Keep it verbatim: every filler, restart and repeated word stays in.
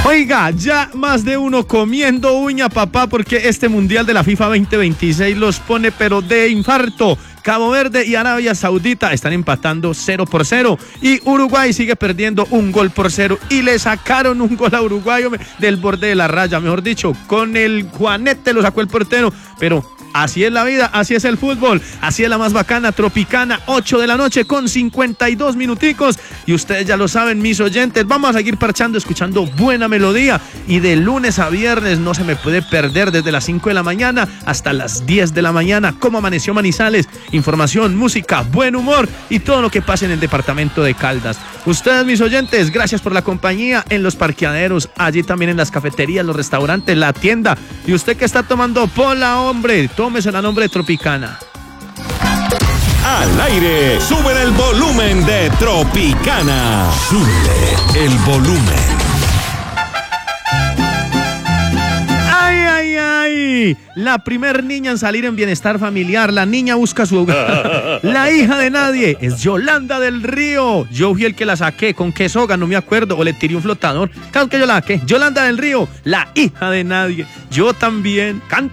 Oiga, ya más de uno comiendo uña, papá, porque este Mundial de la FIFA veinte veintiséis los pone pero de infarto. Cabo Verde y Arabia Saudita están empatando cero por cero y Uruguay sigue perdiendo un gol por cero y le sacaron un gol a Uruguay, hombre, del borde de la raya, mejor dicho, con el juanete lo sacó el portero, pero así es la vida, así es el fútbol, así es la más bacana, Tropicana, ocho de la noche con cincuenta y dos minuticos, y ustedes ya lo saben, mis oyentes, vamos a seguir parchando, escuchando buena melodía, y de lunes a viernes no se me puede perder desde las cinco de la mañana hasta las diez de la mañana, cómo amaneció Manizales, información, música, buen humor, y todo lo que pasa en el departamento de Caldas. Ustedes, mis oyentes, gracias por la compañía en los parqueaderos, allí también en las cafeterías, los restaurantes, la tienda, y usted que está tomando pola, hombre, tómese la nombre de Tropicana. Al aire, suben el volumen de Tropicana. Sube el volumen. ¡Ay, ay, ay! La primer niña en salir en bienestar familiar. La niña busca su hogar. La hija de nadie es Yolanda del Río. Yo fui el que la saqué. ¿Con qué soga? No me acuerdo. O le tiré un flotador. Claro que yo la saqué. Yolanda del Río, la hija de nadie. Yo también. Canta.